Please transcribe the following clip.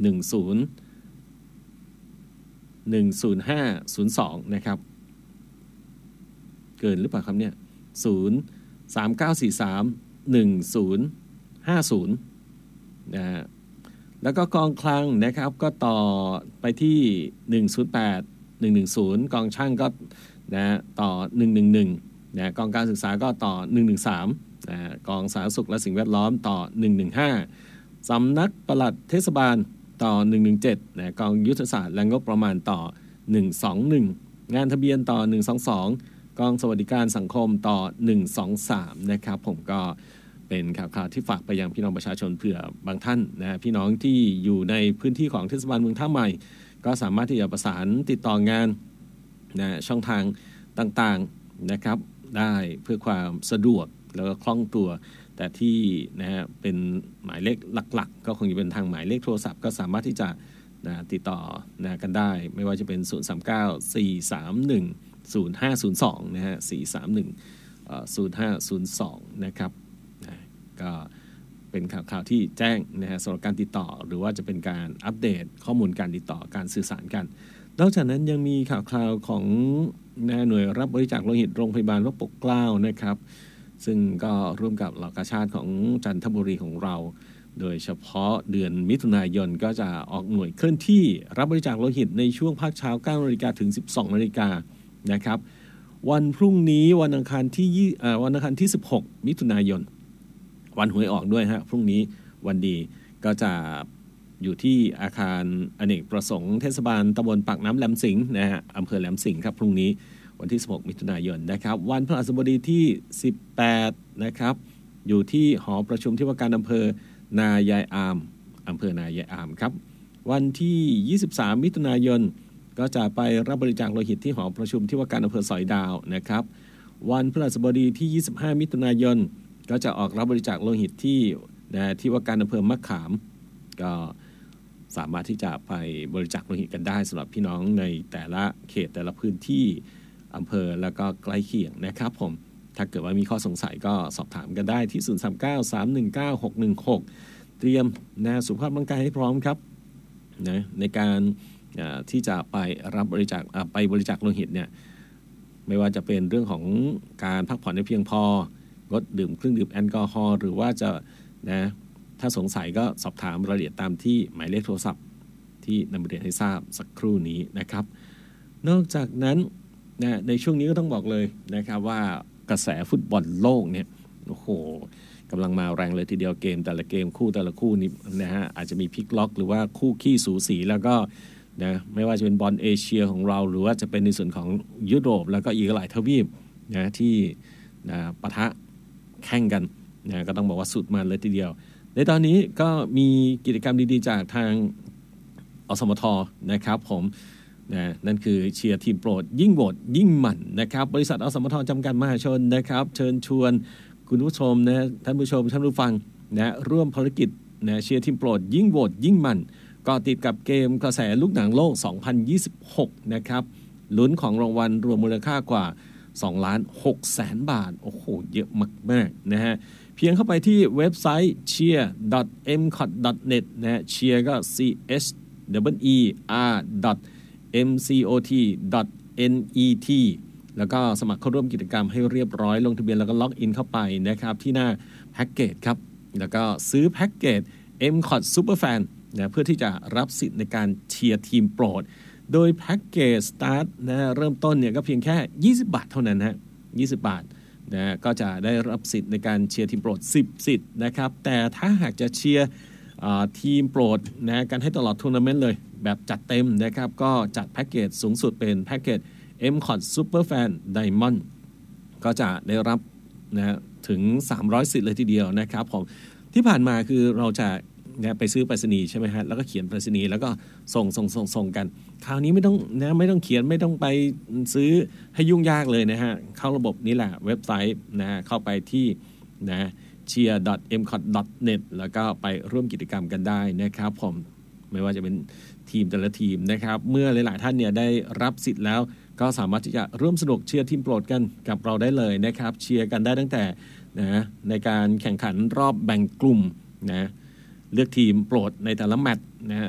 10502นะครับเกินหรือเปล่าครับเนี่ย039431050นะฮะแล้วก็กองคลังนะครับก็ต่อไปที่108110กองช่างก็นะต่อ111นะกองการศึกษาก็ต่อ113นะกองสาธารณสุขและสิ่งแวดล้อมต่อ115สำนักปลัดเทศบาลต่อ117นะกองยุทธศาสตร์และงบประมาณต่อ121งานทะเบียนต่อ122กองสวัสดิการสังคมต่อ123นะครับผมก็เป็นข่าวที่ฝากไปยังพี่น้องประชาชนเผื่อบางท่านนะพี่น้องที่อยู่ในพื้นที่ของเทศบาลเมืองท่าใหม่ก็สามารถที่จะประสานติดต่องานนะช่องทางต่างๆนะครับได้เพื่อความสะดวกแล้วก็คล่องตัวแต่ที่นะฮะเป็นหมายเลขหลักๆก็คงจะเป็นทางหมายเลขโทรศัพท์ก็สามารถที่จะนะติดต่อนะกันได้ไม่ว่าจะเป็น039-431-0502นะฮะ431-0502นะครับก็เป็นข่าวที่แจ้งนะฮะสำหรับการติดต่อหรือว่าจะเป็นการอัปเดตข้อมูลการติดต่อการสื่อสารกันนอกจากนั้นยังมีข่าวของหน่วยรับบริจาคโลหิตโรงพยาบาลพระปกเกล้านะครับซึ่งก็ร่วมกับเหล่ากาชาดของจันทบุรีของเราโดยเฉพาะเดือนมิถุนายนก็จะออกหน่วยเคลื่อนที่รับบริจาคโลหิตในช่วงภาคเช้า 9:00 นถึง 12:00 นนะครับวันพรุ่งนี้วันอังคารที่16มิถุนายนวันหวยออกด้วยฮะพรุ่งนี้วันดีก็จะอยู่ที่อาคารอเนกประสงค์เทศบาลตำบลปากน้ำแหลมสิงห์นะฮะอำเภอแหลมสิงห์ครับพรุ่งนี้วันที่16มิถุนายนนะครับวันพฤหัสบดีที่18นะครับอยู่ที่หอประชุมที่ว่าการอำเภอนายายอามอำเภอนายายอามครับวันที่23มิถุนายนก็จะไปรับบริจาคโลหิตที่หอประชุมที่ว่าการอำเภอสอยดาวนะครับวันพฤหัสบดีที่25มิถุนายนก็จะออกรับบริจาคโลหิตที่ว่าการอำเภอมะขามก็สามารถที่จะไปบริจาคโลหิตกันได้สำหรับพี่น้องในแต่ละเขตแต่ละพื้นที่อำเภอแล้วก็ใกล้เคียงนะครับผมถ้าเกิดว่ามีข้อสงสัยก็สอบถามกันได้ที่039-319-616เตรียมสุขภาพร่างกายให้พร้อมครับนะในการที่จะไปรับบริจาคไปบริจาคโลหิตเนี่ยไม่ว่าจะเป็นเรื่องของการพักผ่อนให้เพียงพองดดื่มเครื่องดื่มแอลกอฮอล์หรือว่าจะนะถ้าสงสัยก็สอบถามรายละเอียดตามที่หมายเลขโทรศัพท์ที่นำเรียนให้ทราบสักครู่นี้นะครับนอกจากนั้นนะในช่วงนี้ก็ต้องบอกเลยนะครับว่ากระแสฟุตบอลโลกเนี่ยโอ้โหกำลังมาแรงเลยทีเดียวเกมแต่ละเกมคู่แต่ละคู่นี้นะฮะอาจจะมีพลิกล็อกหรือว่าคู่ขี้สูสีแล้วก็นะไม่ว่าจะเป็นบอลเอเชียของเราหรือว่าจะเป็นในส่วนของยุโรปแล้วก็อีกหลายทวีปนะที่นะปะทะแข่งกันนะก็ต้องบอกว่าสุดมันเลยทีเดียวในตอนนี้ก็มีกิจกรรมดีๆจากทางอสมทนะครับผมนั่นคือเชียร์ทีมโปรดยิ่งโหวตยิ่งหมั่นนะครับบริษัทอสมทจำกัดมหาชนนะครับเชิญชวนคุณผู้ชมนะท่านผู้ชมท่านผู้ฟังนะร่วมภารกิจนะเชียร์ทีมโปรดยิ่งโหวตยิ่งหมั่นก็ติดกับเกมกระแสลูกหนังโลก2026นะครับลุ้นของรางวัลรวมมูลค่ากว่า2,600,000 บาทโอ้โหเยอะมากๆนะฮะเพียงเข้าไปที่เว็บไซต์ cheer.mcot.net นะฮะ cheer ก็ cheer.mcot.net แล้วก็สมัครเข้าร่วมกิจกรรมให้เรียบร้อยลงทะเบียนแล้วก็ล็อกอินเข้าไปนะครับที่หน้าแพ็กเกจครับแล้วก็ซื้อแพ็กเกจ MCOT Superfan นะเพื่อที่จะรับสิทธิ์ในการเชียร์ทีมโปรดโดยแพ็กเกจสตาร์ทนะเริ่มต้นเนี่ยก็เพียงแค่20 บาทเท่านั้นฮะ20 บาทนะก็จะได้รับสิทธิ์ในการเชียร์ทีมโปรด10 สิทธิ์นะครับแต่ถ้าหากจะเชียร์ทีมโปรดนะกันให้ตลอดทัวร์นาเมนต์เลยแบบจัดเต็มนะครับก็จัดแพ็กเกจสูงสุดเป็นแพ็กเกจ MCOT Superfan Diamond ก็จะได้รับนะถึง300 สิทธิ์เลยทีเดียวนะครับผมที่ผ่านมาคือเราจะไปซื้อไปรษณีย์ใช่ไหมฮะแล้วก็เขียนไปรษณีย์แล้วก็ส่งกันคราวนี้ไม่ต้องเขียนไม่ต้องไปซื้อให้ยุ่งยากเลยนะฮะเข้าระบบนี้แหละเว็บไซต์นะฮะเข้าไปที่นะ cheer.mcot.net แล้วก็ไปร่วมกิจกรรมกันได้นะครับผมไม่ว่าจะเป็นทีมแต่ละทีมนะครับเมื่อหลายๆท่านเนี่ยได้รับสิทธิ์แล้วก็สามารถที่จะร่วมสนุกเชียร์ทีมโปรดกันกับเราได้เลยนะครับเชียร์กันได้ตั้งแต่นะในการแข่งขันรอบแบ่งกลุ่มนะเลือกทีมโปรดในแต่ละแมตช์นะฮะ